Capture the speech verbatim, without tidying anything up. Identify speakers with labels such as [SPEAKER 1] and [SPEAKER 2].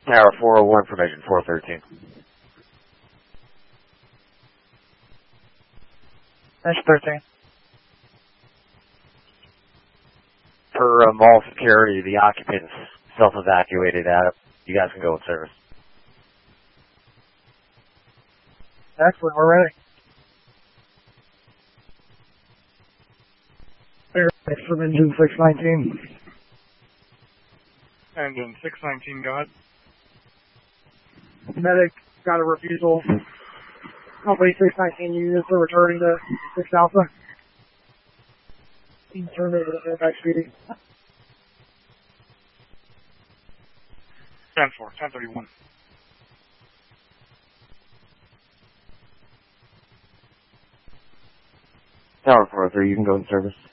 [SPEAKER 1] Tower four oh one, information four thirteen.
[SPEAKER 2] That's thirteen.
[SPEAKER 1] Per uh, mall security, the occupants self-evacuated out. You guys can go in service.
[SPEAKER 2] Excellent, we're ready. Thanks from engine six nineteen.
[SPEAKER 3] Engine six nineteen, go ahead.
[SPEAKER 2] Medic got a refusal. Company six nineteen units are returning to six Alpha. He turned over the back speedy.
[SPEAKER 3] ten four, ten thirty-one.
[SPEAKER 1] Tower four oh three, you can go in service.